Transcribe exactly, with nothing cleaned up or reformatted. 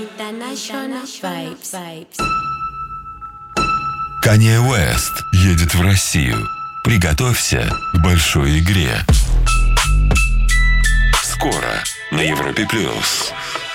International vibes. Канье Уэст едет в Россию. Приготовься к большой игре. Скоро на Европе плюс.